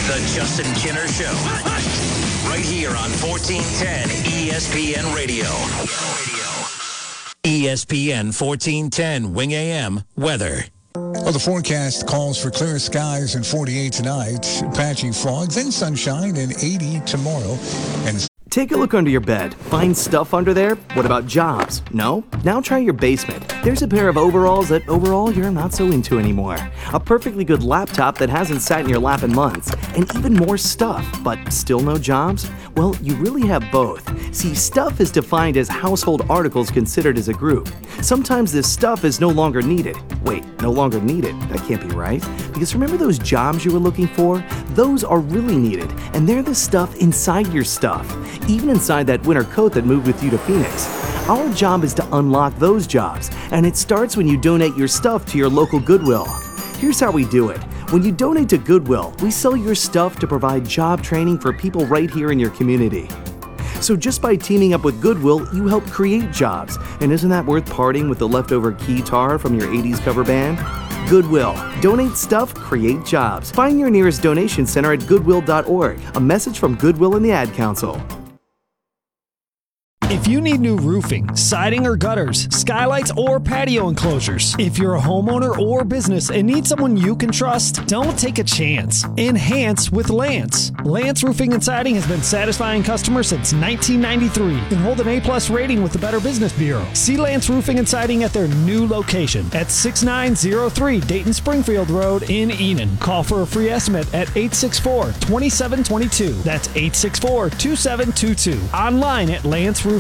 The Justin Kinner Show. Right here on 1410 ESPN Radio. ESPN 1410 Wing AM weather. Well, the forecast calls for clear skies and 48 tonight, patchy fog, then sunshine and 80 tomorrow. And take a look under your bed. Find stuff under there? What about jobs? No? Now try your basement. There's a pair of overalls that overall you're not so into anymore. A perfectly good laptop that hasn't sat in your lap in months. And even more stuff, but still no jobs? Well, you really have both. See, stuff is defined as household articles considered as a group. Sometimes this stuff is no longer needed. Wait, no longer needed? That can't be right. Because remember those jobs you were looking for? Those are really needed, and they're the stuff inside your stuff. Even inside that winter coat that moved with you to Phoenix. Our job is to unlock those jobs, and it starts when you donate your stuff to your local Goodwill. Here's how we do it. When you donate to Goodwill, we sell your stuff to provide job training for people right here in your community. So just by teaming up with Goodwill, you help create jobs. And isn't that worth parting with the leftover keytar from your 80s cover band? Goodwill. Donate stuff, create jobs. Find your nearest donation center at goodwill.org. A message from Goodwill and the Ad Council. If you need new roofing, siding or gutters, skylights or patio enclosures, if you're a homeowner or business and need someone you can trust, don't take a chance. Enhance with Lance. Lance Roofing and Siding has been satisfying customers since 1993 and hold an A+ rating with the Better Business Bureau. See Lance Roofing and Siding at their new location at 6903 Dayton Springfield Road in Enon. Call for a free estimate at 864-2722. That's 864-2722. Online at lanceroofing.com.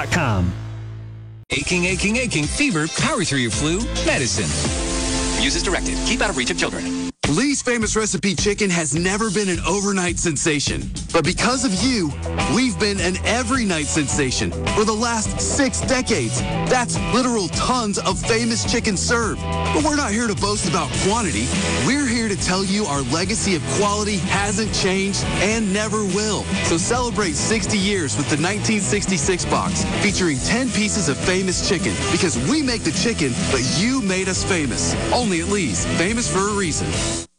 Aching fever, power through your flu, medicine. Use as directed. Keep out of reach of children. Lee's Famous Recipe Chicken has never been an overnight sensation. But because of you, we've been an every night sensation for the last 6 decades. That's literal tons of famous chicken served. But we're not here to boast about quantity. We're here to tell you our legacy of quality hasn't changed and never will. So celebrate 60 years with the 1966 box featuring 10 pieces of famous chicken, because we make the chicken, but you made us famous. Only at Lee's. Famous for a reason.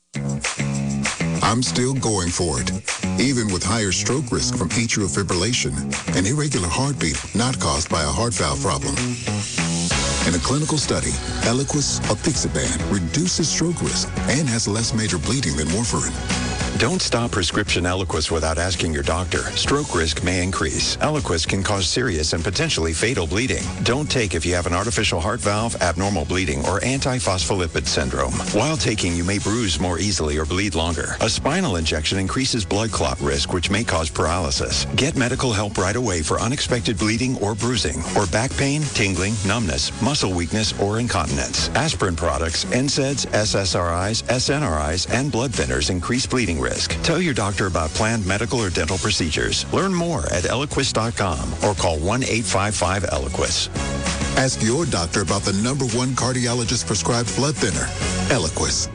I'm still going for it, even with higher stroke risk from atrial fibrillation, an irregular heartbeat not caused by a heart valve problem. In a clinical study, Eliquis apixaban reduces stroke risk and has less major bleeding than warfarin. Don't stop prescription Eliquis without asking your doctor. Stroke risk may increase. Eliquis can cause serious and potentially fatal bleeding. Don't take if you have an artificial heart valve, abnormal bleeding, or antiphospholipid syndrome. While taking, you may bruise more easily or bleed longer. A spinal injection increases blood clot risk, which may cause paralysis. Get medical help right away for unexpected bleeding or bruising, or back pain, tingling, numbness, muscle weakness, or incontinence. Aspirin products, NSAIDs, SSRIs, SNRIs, and blood thinners increase bleeding risk. Tell your doctor about planned medical or dental procedures. Learn more at Eliquis.com or call 1-855-ELIQUIS. Ask your doctor about the #1 cardiologist prescribed blood thinner, Eliquis.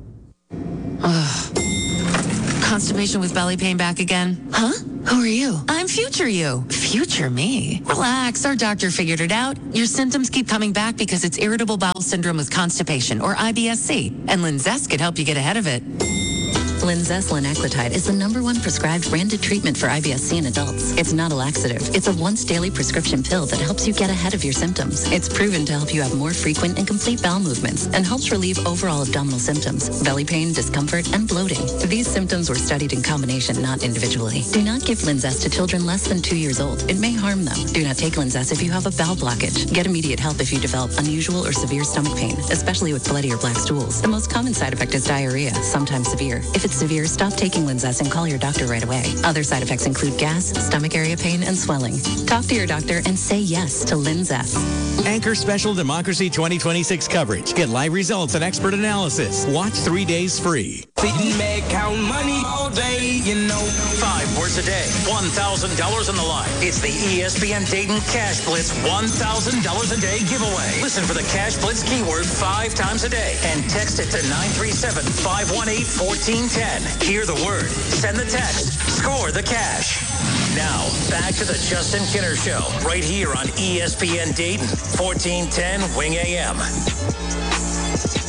Constipation with belly pain back again? Huh? Who are you? I'm future you. Future me? Relax, our doctor figured it out. Your symptoms keep coming back because it's irritable bowel syndrome with constipation, or IBS-C, and Linzess could help you get ahead of it. Linzess linaclotide is the #1 prescribed branded treatment for IBS-C in adults. It's not a laxative. It's a once-daily prescription pill that helps you get ahead of your symptoms. It's proven to help you have more frequent and complete bowel movements and helps relieve overall abdominal symptoms, belly pain, discomfort, and bloating. These symptoms were studied in combination, not individually. Do not give Linzess to children less than 2 years old. It may harm them. Do not take Linzess if you have a bowel blockage. Get immediate help if you develop unusual or severe stomach pain, especially with bloody or black stools. The most common side effect is diarrhea, sometimes severe. If it's severe, stop taking Linzess and call your doctor right away. Other side effects include gas, stomach area pain, and swelling. Talk to your doctor and say yes to Linzess. Anchor Special Democracy 2026 coverage. Get live results and expert analysis. Watch 3 days free. Sitting back, count money all day, you know. 5 words a day, $1,000 on the line. It's the ESPN Dayton Cash Blitz $1,000 a day giveaway. Listen for the Cash Blitz keyword 5 times a day and text it to 937-518-1410. Hear the word, send the text, score the cash. Now, back to the Justin Kinner Show, right here on ESPN Dayton, 1410 Wing AM.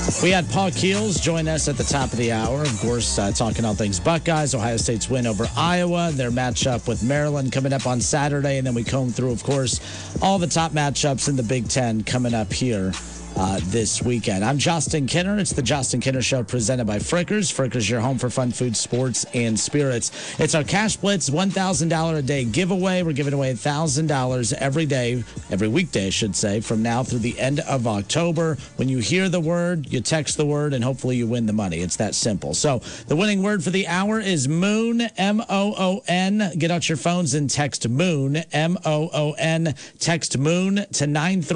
We had Paul Keels join us at the top of the hour. Of course, talking all things Buckeyes, Ohio State's win over Iowa, their matchup with Maryland coming up on Saturday. And then we comb through, of course, all the top matchups in the Big Ten coming up here this weekend. I'm Justin Kinner. It's the Justin Kinner Show presented by Frickers. Frickers, your home for fun food, sports, and spirits. It's our Cash Blitz $1,000 a day giveaway. We're giving away $1,000 every day, every weekday, I should say, from now through the end of October. When you hear the word, you text the word, and hopefully you win the money. It's that simple. So the winning word for the hour is Moon, M-O-O-N. Get out your phones and text Moon, M-O-O-N. Text Moon to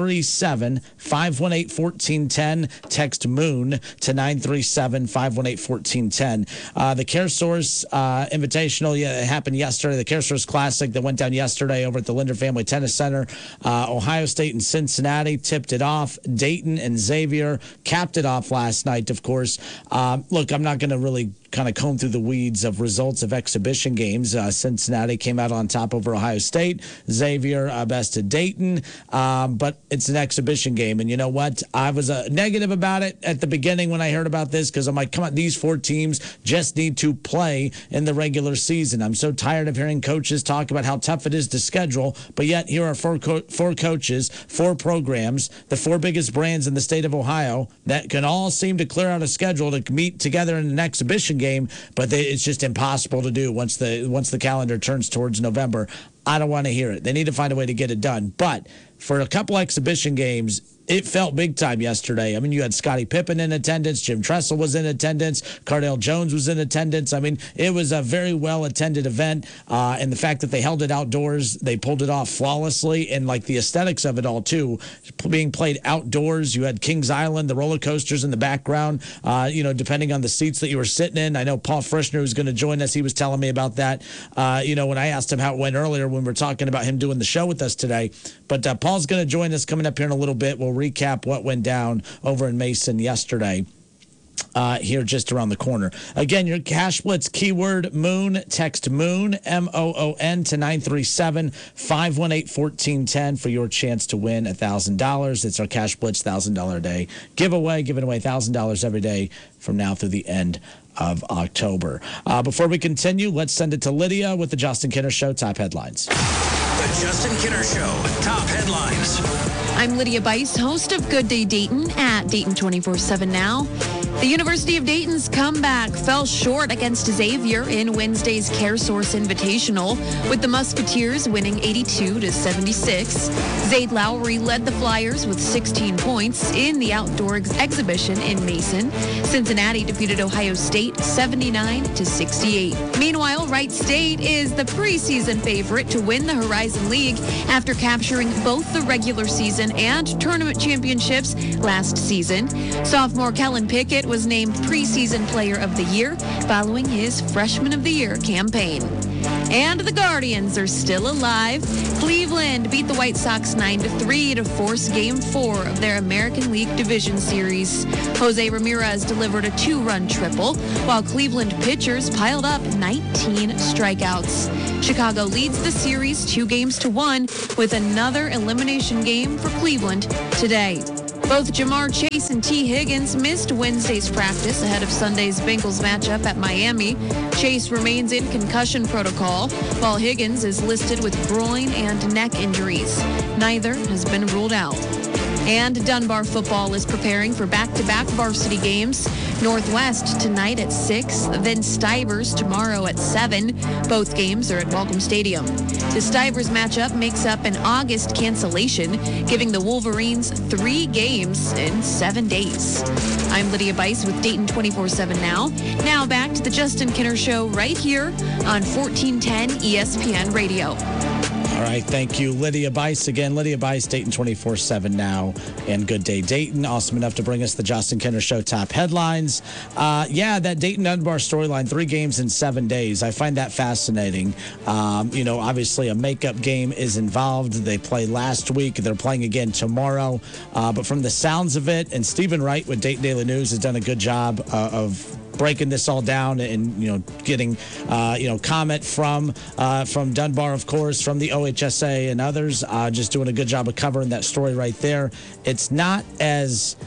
937-518-1410. Text Moon to 937-518-1410. The CareSource Invitational, it happened yesterday. The CareSource Classic that went down yesterday over at the Linder Family Tennis Center. Ohio State and Cincinnati tipped it off. Dayton and Xavier capped it off last night, of course. Look, I'm not going to really kind of comb through the weeds of results of exhibition games. Cincinnati came out on top over Ohio State. Xavier bested Dayton. But it's an exhibition game. And you know what? I was negative about it at the beginning when I heard about this because I'm like, come on, these four teams just need to play in the regular season. I'm so tired of hearing coaches talk about how tough it is to schedule. But yet here are four coaches, four programs, the four biggest brands in the state of Ohio that can all seem to clear out a schedule to meet together in an exhibition game, but it's just impossible to do once the calendar turns towards November. I don't want to hear it. They need to find a way to get it done. But for a couple exhibition games, it felt big time yesterday. I mean, you had Scottie Pippen in attendance. Jim Tressel was in attendance. Cardale Jones was in attendance. I mean, it was a very well-attended event. And the fact that they held it outdoors, they pulled it off flawlessly. And, like, the aesthetics of it all, too, being played outdoors. You had Kings Island, the roller coasters in the background, depending on the seats that you were sitting in. I know Paul Frischner was going to join us. He was telling me about that, when I asked him how it went earlier when we were talking about him doing the show with us today. But Paul's going to join us coming up here in a little bit. We'll recap what went down over in Mason yesterday. Here just around the corner. Again, your Cash Blitz keyword Moon. Text Moon, M-O-O-N, to 937-518-1410 for your chance to win $1,000. It's our Cash Blitz $1,000 a day giveaway, giving away $1,000 every day from now through the end of October. Before we continue, let's send it to Lydia with the Justin Kinner Show top headlines. The Justin Kinner Show top headlines. I'm Lydia Bice, host of Good Day Dayton at Dayton 24/7 Now. The University of Dayton's comeback fell short against Xavier in Wednesday's CareSource Invitational, with the Musketeers winning 82-76. Zaid Lowry led the Flyers with 16 points in the outdoor exhibition in Mason. Cincinnati defeated Ohio State 79-68. Meanwhile, Wright State is the preseason favorite to win the Horizon League after capturing both the regular season and tournament championships last season. Sophomore Kellen Pickett was named preseason player of the year following his freshman of the year campaign. And the Guardians are still alive. Cleveland beat the White Sox 9-3 to force Game 4 of their American League Division Series. Jose Ramirez delivered a 2-run triple, while Cleveland pitchers piled up 19 strikeouts. Chicago leads the series 2-1 with another elimination game for Cleveland today. Both Jamar Chase and T. Higgins missed Wednesday's practice ahead of Sunday's Bengals matchup at Miami. Chase remains in concussion protocol, while Higgins is listed with groin and neck injuries. Neither has been ruled out. And Dunbar football is preparing for back-to-back varsity games. Northwest tonight at 6, then Stivers tomorrow at 7. Both games are at Welcome Stadium. The Stivers matchup makes up an August cancellation, giving the Wolverines 3 games in 7 days. I'm Lydia Bice with Dayton 24/7 Now. Now back to the Justin Kinner Show right here on 1410 ESPN Radio. All right, thank you, Lydia Bice. Again, Lydia Bice, Dayton 24/7 Now, and Good Day Dayton. Awesome enough to bring us the Justin Kinner Show top headlines. That Dayton Dunbar storyline, 3 games in 7 days. I find that fascinating. Obviously a makeup game is involved. They played last week. They're playing again tomorrow. But from the sounds of it, and Stephen Wright with Dayton Daily News has done a good job of breaking this all down and getting comment from Dunbar, of course, from the OHSA and others, just doing a good job of covering that story right there. It's not as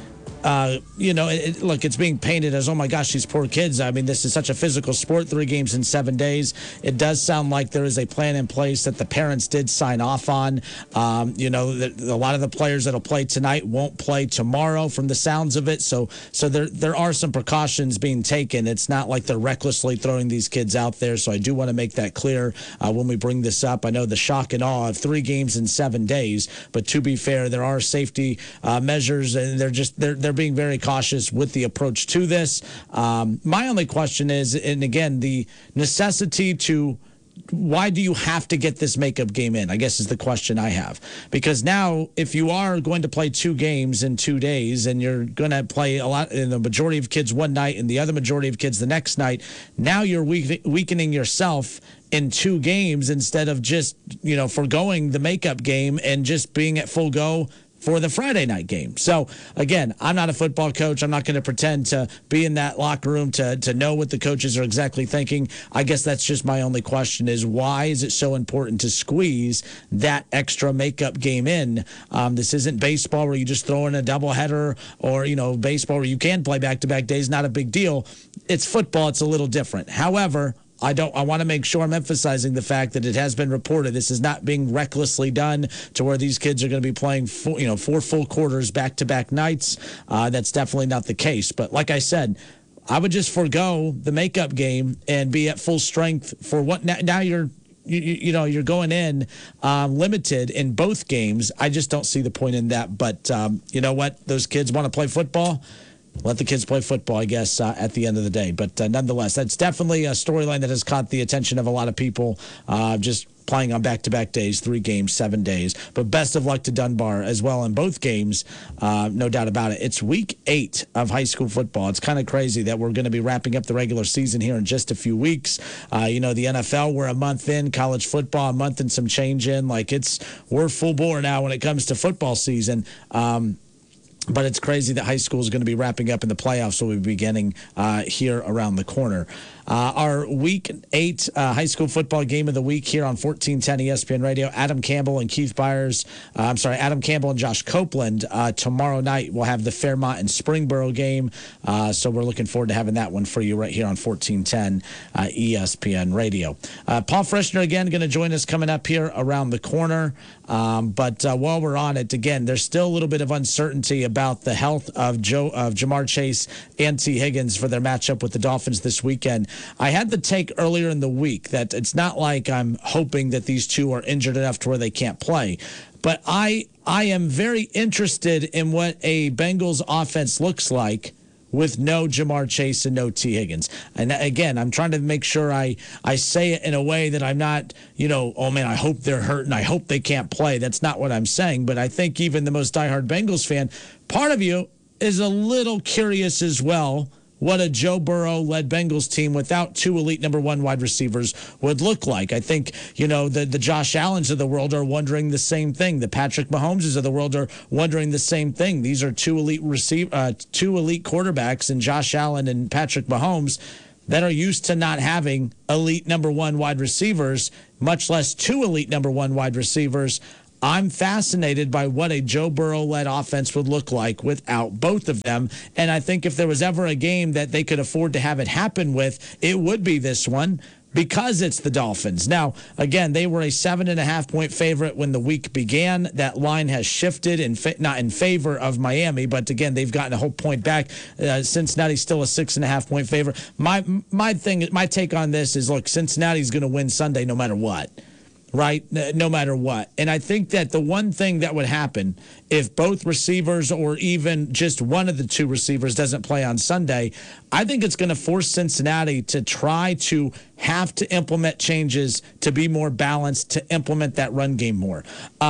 look, it's being painted as, oh my gosh, these poor kids. I mean, this is such a physical sport, 3 games in 7 days. It does sound like there is a plan in place that the parents did sign off on. A lot of the players that'll play tonight won't play tomorrow from the sounds of it. So there are some precautions being taken. It's not like they're recklessly throwing these kids out there. So I do want to make that clear when we bring this up. I know the shock and awe of 3 games in 7 days, but to be fair, there are safety measures, and they're being very cautious with the approach to this. My only question is, and again, the necessity to, why do you have to get this makeup game in, I guess, is the question I have. Because now, if you are going to play 2 games in 2 days and you're going to play a lot, and the majority of kids one night and the other majority of kids the next night, now you're weakening yourself in 2 games instead of just, foregoing the makeup game and just being at full go for the Friday night game. So, again, I'm not a football coach. I'm not going to pretend to be in that locker room to know what the coaches are exactly thinking. I guess that's just my only question is, why is it so important to squeeze that extra makeup game in? This isn't baseball where you just throw in a doubleheader, or, baseball where you can play back-to-back days, not a big deal. It's football. It's a little different. However, I want to make sure I'm emphasizing the fact that it has been reported. This is not being recklessly done to where these kids are going to be playing 4 full quarters back-to-back nights. That's definitely not the case. But like I said, I would just forego the makeup game and be at full strength for what now you're going in limited in both games. I just don't see the point in that. But you know what? Those kids want to play football. Let the kids play football, I guess, at the end of the day. But nonetheless, that's definitely a storyline that has caught the attention of a lot of people, just playing on back-to-back days, 3 games, 7 days. But best of luck to Dunbar as well in both games, no doubt about it. It's week 8 of high school football. It's kind of crazy that we're going to be wrapping up the regular season here in just a few weeks. The NFL, we're a month in. College football, a month and some change in. We're full bore now when it comes to football season. But it's crazy that high school is going to be wrapping up and the playoffs will be beginning here around the corner. Our week 8 high school football game of the week here on 1410 ESPN Radio. Adam Campbell and Adam Campbell and Josh Copeland. Tomorrow night we'll have the Fairmont and Springboro game. So we're looking forward to having that one for you right here on 1410 ESPN Radio. Paul Frischner again going to join us coming up here around the corner. But while we're on it, again, there's still a little bit of uncertainty about the health of Jamar Chase and T. Higgins for their matchup with the Dolphins this weekend. I had the take earlier in the week that it's not like I'm hoping that these two are injured enough to where they can't play. But I am very interested in what a Bengals offense looks like with no Jamar Chase and no T. Higgins. And again, I'm trying to make sure I say it in a way that I'm not, oh man, I hope they're hurt and I hope they can't play. That's not what I'm saying. But I think even the most diehard Bengals fan, part of you is a little curious as well what a Joe Burrow-led Bengals team without 2 elite number 1 wide receivers would look like. I think, the Josh Allens of the world are wondering the same thing. The Patrick Mahomeses of the world are wondering the same thing. These are 2 elite quarterbacks in Josh Allen and Patrick Mahomes that are used to not having elite number 1 wide receivers, much less 2 elite number 1 wide receivers. I'm fascinated by what a Joe Burrow-led offense would look like without both of them. And I think if there was ever a game that they could afford to have it happen with, it would be this one because it's the Dolphins. Now, again, they were a 7.5-point favorite when the week began. That line has shifted, not in favor of Miami, but again, they've gotten a whole point back. Cincinnati's still a 6.5-point favorite. My take on this is, look, Cincinnati's going to win Sunday no matter what. Right? No matter what. And I think that the one thing that would happen if both receivers or even just one of the 2 receivers doesn't play on Sunday, I think it's going to force Cincinnati to try to have to implement changes to be more balanced, to implement that run game more.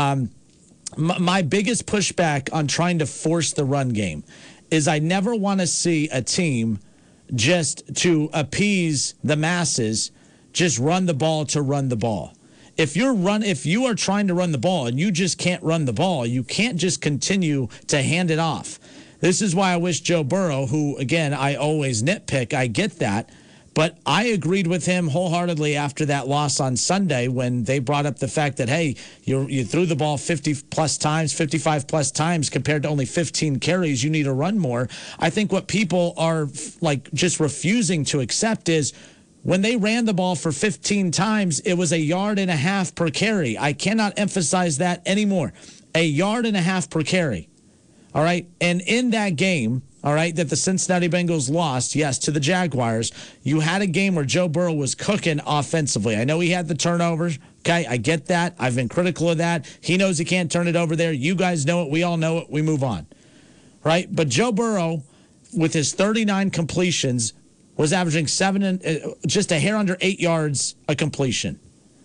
My biggest pushback on trying to force the run game is I never want to see a team just to appease the masses, just run the ball to run the ball. If you are trying to run the ball and you just can't run the ball, you can't just continue to hand it off. This is why I wish Joe Burrow, who, again, I always nitpick, I get that, But I agreed with him wholeheartedly after that loss on Sunday when they brought up the fact that, hey, you threw the ball 50-plus times, 55-plus times compared to only 15 carries. You need to run more. I think what people are just refusing to accept is when they ran the ball for 15 times, it was 1.5 yards per carry. I cannot emphasize that anymore. 1.5 yards per carry. All right. And in that game, all right, that the Cincinnati Bengals lost, yes, to the Jaguars, you had a game where Joe Burrow was cooking offensively. I know he had the turnovers. Okay, I get that. I've been critical of that. He knows he can't turn it over there. You guys know it. We all know it. We move on. Right? But Joe Burrow, with his 39 completions, was averaging just a hair under 8 yards a completion.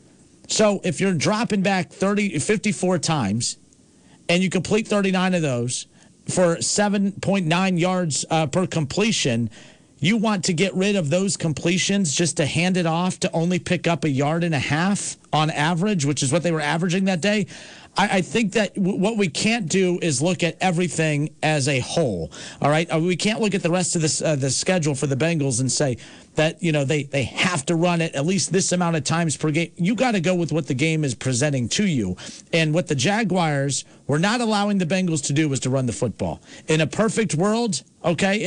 So if you're dropping back 54 times and you complete 39 of those, for 7.9 yards per completion, you want to get rid of those completions just to hand it off to only pick up 1.5 yards on average, which is what they were averaging that day. I think that what we can't do is look at everything as a whole. All right, we can't look at the rest of the schedule for the Bengals and say that they have to run it at least this amount of times per game. You got to go with what the game is presenting to you, and what the Jaguars were not allowing the Bengals to do was to run the football. In a perfect world, okay,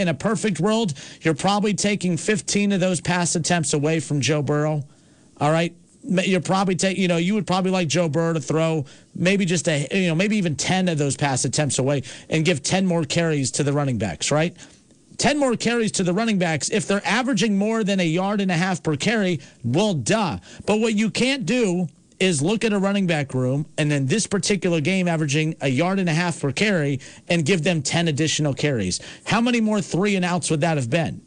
you're probably taking 15 of those pass attempts away from Joe Burrow. All right. You're probably you would probably like Joe Burrow to throw maybe just maybe even 10 of those pass attempts away and give 10 more carries to the running backs, right? 10 more carries to the running backs. If they're averaging more than 1.5 yards per carry, well, duh. But what you can't do is look at a running back room and then this particular game averaging 1.5 yards per carry and give them 10 additional carries. How many more 3-and-outs would that have been?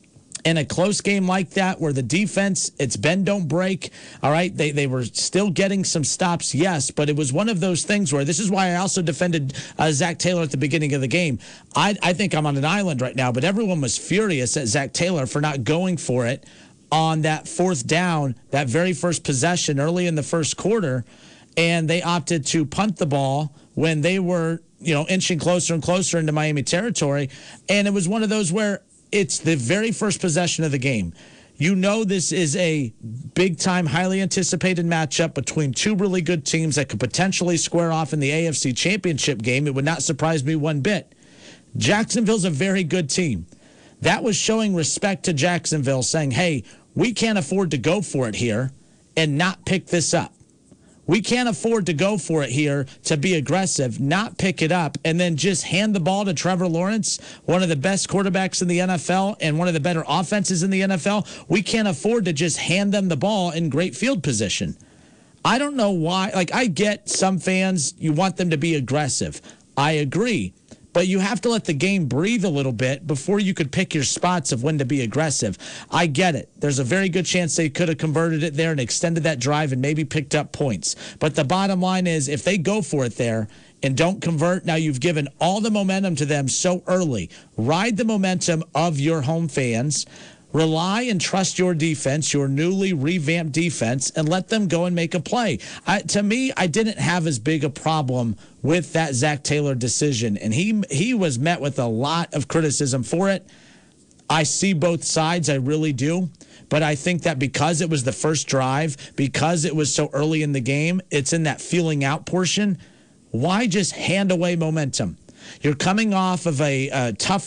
In a close game like that where the defense, it's bend, don't break, all right, they were still getting some stops, yes, but it was one of those things where this is why I also defended Zach Taylor at the beginning of the game. I think I'm on an island right now, but everyone was furious at Zach Taylor for not going for it on that 4th down, that very first possession early in the first quarter, and they opted to punt the ball when they were, inching closer and closer into Miami territory, and it was one of those where it's the very first possession of the game. This is a big-time, highly anticipated matchup between two really good teams that could potentially square off in the AFC Championship game. It would not surprise me one bit. Jacksonville's a very good team. That was showing respect to Jacksonville, saying, hey, we can't afford to go for it here and not pick this up. We can't afford to go for it here to be aggressive, not pick it up, and then just hand the ball to Trevor Lawrence, one of the best quarterbacks in the NFL and one of the better offenses in the NFL. We can't afford to just hand them the ball in great field position. I don't know why. I get some fans, you want them to be aggressive. I agree. But you have to let the game breathe a little bit before you could pick your spots of when to be aggressive. I get it. There's a very good chance they could have converted it there and extended that drive and maybe picked up points. But the bottom line is if they go for it there and don't convert, now you've given all the momentum to them so early. Ride the momentum of your home fans. Rely and trust your defense, your newly revamped defense, and let them go and make a play. To me, I didn't have as big a problem with that Zach Taylor decision, and he was met with a lot of criticism for it. I see both sides, I really do. But I think that because it was the first drive, because it was so early in the game, it's in that feeling out portion. Why just hand away momentum? You're coming off of a tough